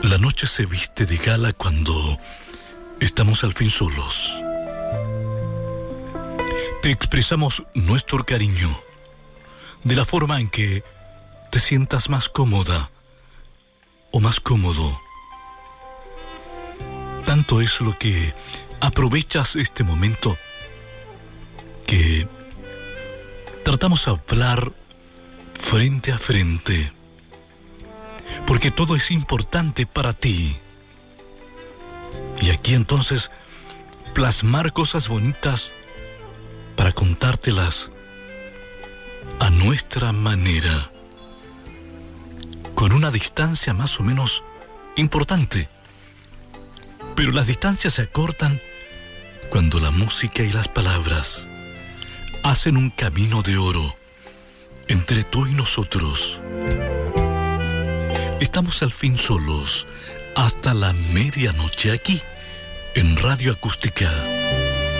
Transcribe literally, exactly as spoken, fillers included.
La noche se viste de gala cuando estamos al fin solos. Te expresamos nuestro cariño de la forma en que te sientas más cómoda o más cómodo. Tanto es lo que aprovechas este momento que tratamos de hablar frente a frente, porque todo es importante para ti. Y aquí entonces plasmar cosas bonitas para contártelas a nuestra manera, con una distancia más o menos importante. Pero las distancias se acortan cuando la música y las palabras hacen un camino de oro entre tú y nosotros. Estamos al fin solos hasta la medianoche aquí en Radio Acústica.